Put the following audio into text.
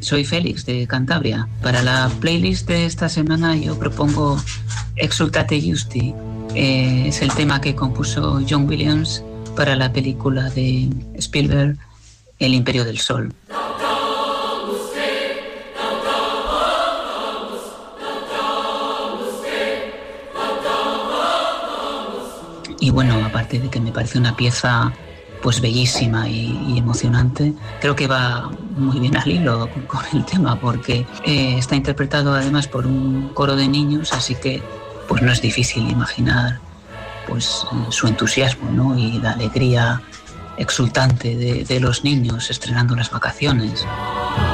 soy Félix de Cantabria. Para la playlist de esta semana yo propongo Exultate Justi. Es el tema que compuso John Williams para la película de Spielberg, El Imperio del Sol. Y bueno, aparte de que me parece una pieza pues bellísima y emocionante, creo que va muy bien al hilo con el tema, porque está interpretado además por un coro de niños, así que pues no es difícil imaginar pues su entusiasmo, ¿no? Y la alegría exultante de los niños estrenando las vacaciones.